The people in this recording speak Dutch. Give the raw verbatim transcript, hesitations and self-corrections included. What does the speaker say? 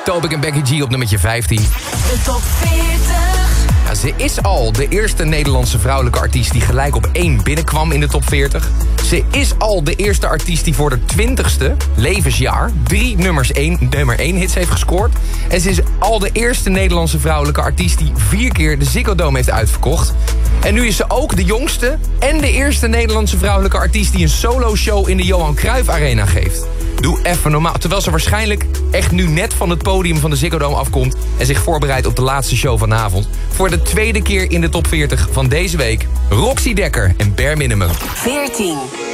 Topic en Becky G op nummertje vijftien. De top veertig. Ja, ze is al de eerste Nederlandse vrouwelijke artiest die gelijk op één binnenkwam in de top veertig. Ze is al de eerste artiest die voor de twintigste levensjaar drie nummers één, nummer één hits heeft gescoord. En ze is al de eerste Nederlandse vrouwelijke artiest die vier keer de Ziggo Dome heeft uitverkocht. En nu is ze ook de jongste en de eerste Nederlandse vrouwelijke artiest die een solo-show in de Johan Cruijff Arena geeft. Doe even normaal. Terwijl ze waarschijnlijk echt nu net van het podium van de Ziggo Dome afkomt en zich voorbereidt op de laatste show vanavond. Voor de tweede keer in de top veertig van deze week. Roxy Dekker en Bare Minimum. veertien.